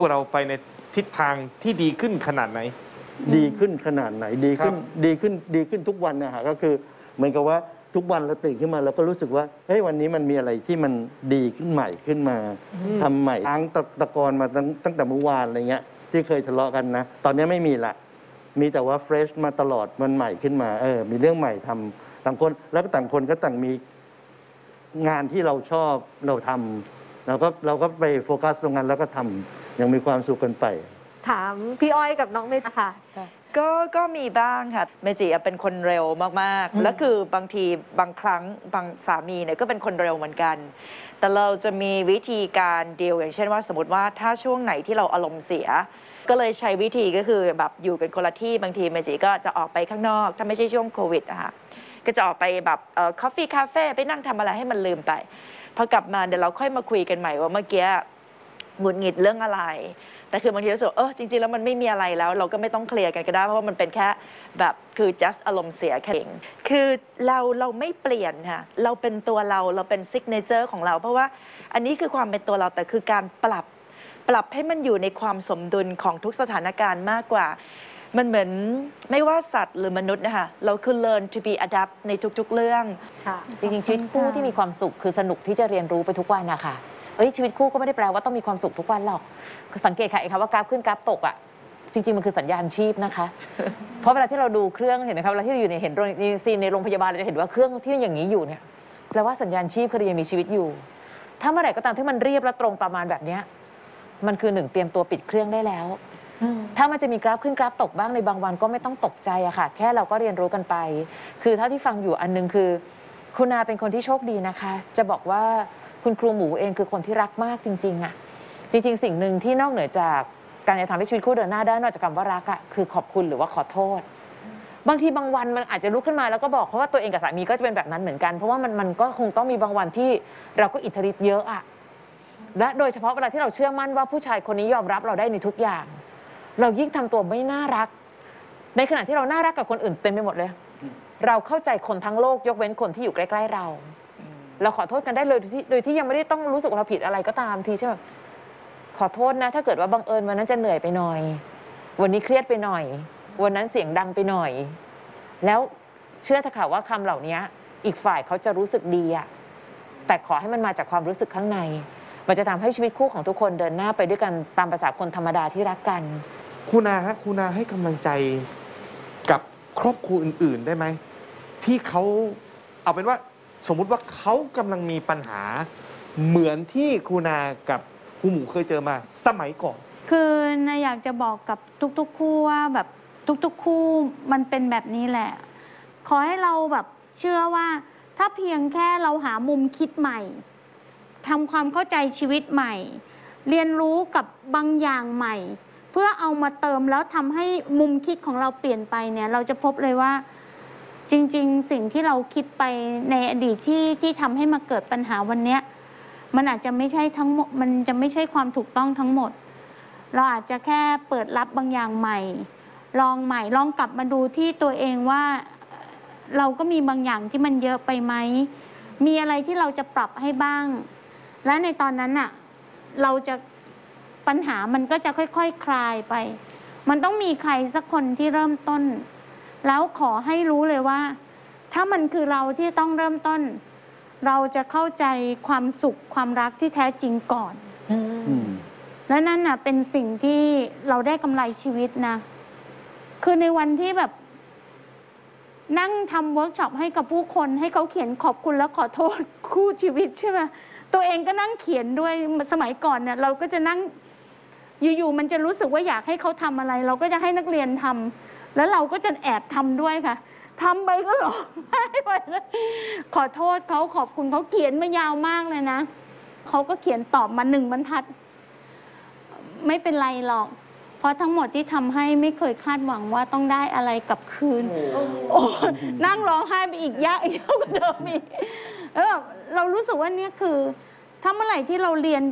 เราไปในทิศทางที่ดีขึ้นขนาดไหนดีขึ้นขนาดไหนดีขึ้นทุกวันนะฮะก็คือเหมือนกับว่าทุกวันเราตื่นขึ้นมาเราก็รู้สึกว่าเฮ้ยวันนี้มันมีอะไรที่มันดีขึ้นใหม่ขึ้นมาทำใหม่ล้างตะกอนมาตั้งแต่เมื่อวานอะไรเงี้ยที่เคยทะเลาะกันนะตอนนี้ไม่มีละมีแต่ว่าเฟรชมาตลอดมันใหม่ขึ้นมามีเรื่องใหม่ทำต่างคนแล้วก็ต่างคนก็ต่างมีงานที่เราชอบเราทำเราก็ไปโฟกัสตรงนั้นแล้วก็ทำยังมีความสุขกันไปถามพี่อ้อยกับน้องเมย์ค่ะก็มีบ้างค่ะเมจิเป็นคนเร็วมากๆแล้วคือบางทีบางครั้งบางสามีเนี่ยก็เป็นคนเร็วเหมือนกันแต่เราจะมีวิธีการดีลอย่างเช่นว่าสมมติว่าถ้าช่วงไหนที่เราอารมณ์เสียก็เลยใช้วิธีก็คือแบบอยู่กันคนละที่บางทีเมจิก็จะออกไปข้างนอกถ้าไม่ใช่ช่วงโควิดอะค่ะก็จะออกไปแบบคอฟฟี่คาเฟ่ไปนั่งทำอะไรให้มันลืมไปพอกลับมาเดี๋ยวเราค่อยมาคุยกันใหม่ว่าเมื่อกี้หงุดหงิดเรื่องอะไรแต่คือบางทีรู้สึกจริงๆแล้วมันไม่มีอะไรแล้วเราก็ไม่ต้องเคลียร์กันก็ได้เพราะว่ามันเป็นแค่แบบคือ just อารมณ์เสียแค่เองคือเราไม่เปลี่ยนค่ะเราเป็นตัวเราเป็นซิกเนเจอร์ของเราเพราะว่าอันนี้คือความเป็นตัวเราแต่คือการปรับให้มันอยู่ในความสมดุลของทุกสถานการณ์มากกว่ามันเหมือนไม่ว่าสัตว์หรือมนุษย์นะคะเราคือ learn to be adapt ในทุกๆเรื่องจริงๆชีวิตคู่ที่มีความสุขคือสนุกที่จะเรียนรู้ไปทุกวันนะคะชีวิตคู่ก็ไม่ได้แปลว่าต้องมีความสุขทุกวันหรอกสังเกตค่ะว่ากราฟขึ้นกราฟตกอ่ะจริงๆมันคือสัญญาณชีพนะคะเพราะเวลาที่เราดูเครื่องเห็นไหมครับเวลาที่เราอยู่ในเห็นซีนในโรงพยาบาลเราจะเห็นว่าเครื่องที่อย่างนี้อยู่เนี่ยแปลว่าสัญญาณชีพคือยังมีชีวิตอยู่ถ้าเมื่อไหร่ก็ตามที่มันเรียบและตรงประมาณแบบนี้มันคือ1เตรียมตัวปิดเครื่องได้แล้วถ้ามันจะมีกราฟขึ้นกราฟตกบ้างในบางวันก็ไม่ต้องตกใจอะค่ะแค่เราก็เรียนรู้กันไปคือเท่าที่ฟังอยู่อันนึงคือคุณนาเป็นคนที่โชคดีนะคะจะบอกว่าคุณครูหมูเองคือคนที่รักมากจริงๆอะจริงๆสิ่งหนึ่งที่นอกเหนือจากการจะทำให้ชีวิตคู่เดินหน้าได้นอกจากคำว่ารักอะคือขอบคุณหรือว่าขอโทษบางทีบางวันมันอาจจะลุกขึ้นมาแล้วก็บอกเพราะว่าตัวเองกับสามีก็จะเป็นแบบนั้นเหมือนกันเพราะว่ามันก็คงต้องมีบางวันที่เราก็อิทธิฤทธิ์เยอะอะและโดยเฉพาะเวลาที่เราเชื่อมั่นว่าผู้ชายคนนี้ยอมรับเราได้ในทุกอย่างเรายิ่งทำตัวไม่น่ารักในขณะที่เราน่ารักกับคนอื่นเต็มไปหมดเลยเราเข้าใจคนทั้งโลกยกเว้นคนที่อยู่ใกล้ๆเราขอโทษกันได้เลยโดยที่ยังไม่ได้ต้องรู้สึกว่าเราผิดอะไรก็ตามทีใช่ไหมขอโทษนะถ้าเกิดว่าบังเอิญวันนั้นจะเหนื่อยไปหน่อยวันนี้เครียดไปหน่อยวันนั้นเสียงดังไปหน่อยแล้วเชื่อเถอะค่ะว่าคำเหล่านี้อีกฝ่ายเขาจะรู้สึกดีอะแต่ขอให้มันมาจากความรู้สึกข้างในมันจะทำให้ชีวิตคู่ของทุกคนเดินหน้าไปด้วยกันตามภาษาคนธรรมดาที่รักกันคุณนาให้กำลังใจกับครอบครัวอื่นๆได้ไหมที่เขาเอาเป็นว่าสมมุติว่าเขากำลังมีปัญหาเหมือนที่คุณนากับครูหมูเคยเจอมาสมัยก่อนคือนาอยากจะบอกกับทุกๆคู่ว่าแบบทุกๆคู่มันเป็นแบบนี้แหละขอให้เราแบบเชื่อว่าถ้าเพียงแค่เราหามุมคิดใหม่ทำความเข้าใจชีวิตใหม่เรียนรู้กับบางอย่างใหม่เพื่อเอามาเติมแล้วทำให้มุมคิดของเราเปลี่ยนไปเนี่ยเราจะพบเลยว่าจริงๆสิ่งที่เราคิดไปในอดีตที่ทำให้มาเกิดปัญหาวันนี้มันอาจจะไม่ใช่ทั้งหมดมันจะไม่ใช่ความถูกต้องทั้งหมดเราอาจจะแค่เปิดรับบางอย่างใหม่ลองกลับมาดูที่ตัวเองว่าเราก็มีบางอย่างที่มันเยอะไปไหมมีอะไรที่เราจะปรับให้บ้างและในตอนนั้นน่ะเราจะปัญหามันก็จะค่อยๆ คลายไปมันต้องมีใครสักคนที่เริ่มต้นแล้วขอให้รู้เลยว่าถ้ามันคือเราที่ต้องเริ่มต้นเราจะเข้าใจความสุขความรักที่แท้จริงก่อนและนั่นน่ะเป็นสิ่งที่เราได้กำไรชีวิตนะคือในวันที่แบบนั่งทำเวิร์กช็อปให้กับผู้คนให้เขาเขียนขอบคุณและขอโทษคู่ชีวิตใช่ไหมตัวเองก็นั่งเขียนด้วยสมัยก่อนเนี่ยเราก็จะนั่งอยู่ๆมันจะรู้สึกว่าอยากให้เขาทำอะไรเราก็จะให้นักเรียนทำแล้วเราก็จะแอบทำด้วยค่ะทำไปก็ร้องไห้ไปเลยขอโทษเขาขอบคุณเขาเขียนมายาวมากเลยนะเขาก็เขียนตอบมา1 บรรทัดไม่เป็นไรหรอกเพราะทั้งหมดที่ทำให้ไม่เคยคาดหวังว่าต้องได้อะไรกลับคืนโอ้นั่งร้องไห้ไปอีกยากกว่าเดิมอีกแล้วเรารู้สึกว่านี่คือถ้าเมื่อไหร่ที่เราเรียน